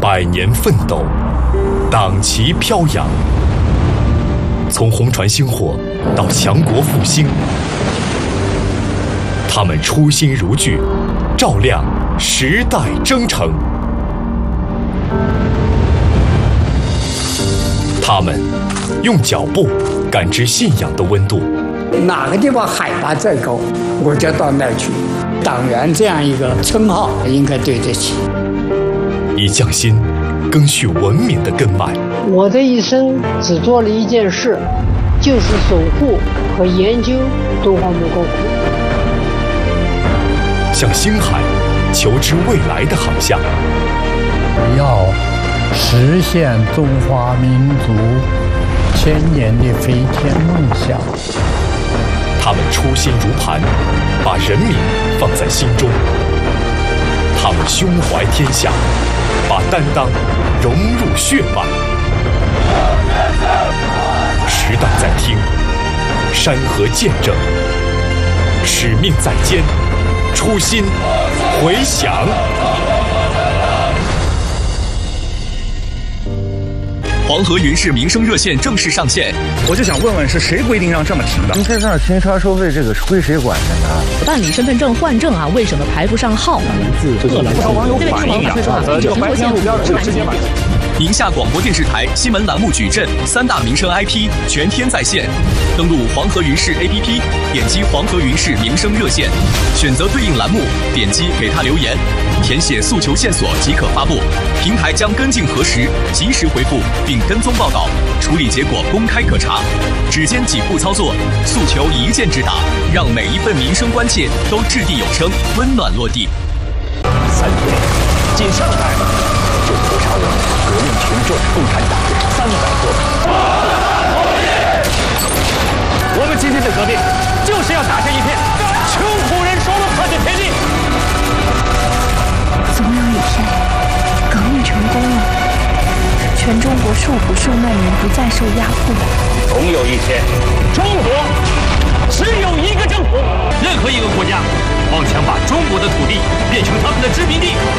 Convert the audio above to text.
100年奋斗，党旗飘扬。从红船星火到强国复兴，他们初心如炬，照亮时代征程。他们用脚步感知信仰的温度。 哪个地方海拔再高，我就到那儿去。党员这样一个称号应该对得起。 以匠心赓续文明的根脉。 我的一生只做了一件事，就是守护和研究敦煌木构窟。 向星海求知未来的航向。 要实现中华民族千年的飞天梦想。 他们初心如磐，把人民放在心中。他们胸怀天下，把担当融入血脉。时代在听，山河见证，使命在肩，初心回响。 黄河云氏民生热线正式上线。 我就想问问，是谁规定让这么停的？ 停车场停车收费这个归谁管的呢？ 办理身份证换证啊，为什么排不上号？ 不少网友反映这个白天路标是直接买。 宁夏广播电视台新闻栏目矩阵3大民生 IP 全天在线，登录黄河云氏 APP， 点击黄河云氏民生热线，选择对应栏目，点击给他留言，填写诉求线索即可发布，平台将跟进核实，及时回复并跟踪报道，处理结果公开可查。只见几步操作，诉求一键直达，让每一份民生关切都掷地有声，温暖落地。 3月，仅上海就屠杀了革命群众共产党300多人。我们今天的革命就是要打下一片穷苦人说了算的天地。 总有一天，革命成功了，全中国受苦受难人不再受压迫。 总有一天，中国只有一个政府。任何一个国家妄想把中国的土地变成他们的殖民地，